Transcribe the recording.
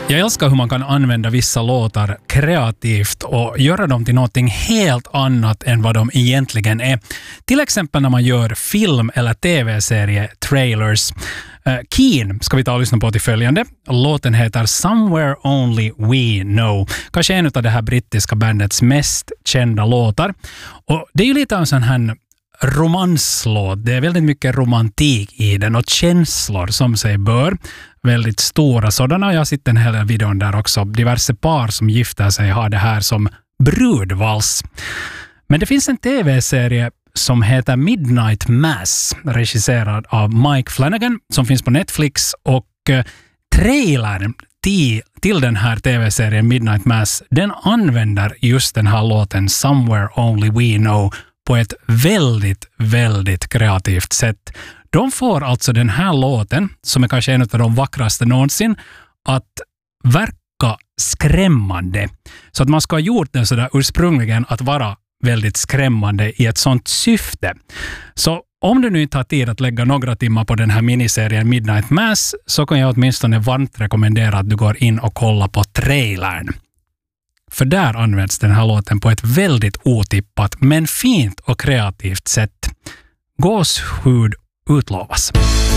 Jag älskar hur man kan använda vissa låtar kreativt och göra dem till någonting helt annat än vad de egentligen är. Till exempel när man gör film- eller tv-serie-trailers. Keen ska vi ta och lyssna på till följande. Låten heter Somewhere Only We Know. Kanske en av det här brittiska bandets mest kända låtar. Och det är ju lite en sån här romanslåt. Det är väldigt mycket romantik i den och känslor som sig bör. Väldigt stora sådana. Jag har sett en hel videon där också. Diverse par som gifter sig har det här som brudvals. Men det finns en tv-serie som heter Midnight Mass, regisserad av Mike Flanagan, som finns på Netflix, och trailern till den här tv-serien Midnight Mass, den använder just den här låten Somewhere Only We Know på ett väldigt, väldigt kreativt sätt. De får alltså den här låten, som är kanske en av de vackraste någonsin, att verka skrämmande. Så att man ska ha gjort den så där ursprungligen att vara väldigt skrämmande i ett sånt syfte. Så om du nu inte har tid att lägga några timmar på den här miniserien Midnight Mass, så kan jag åtminstone varmt rekommendera att du går in och kollar på trailern. För där används den här låten på ett väldigt otippat men fint och kreativt sätt. Gåshud utlovas.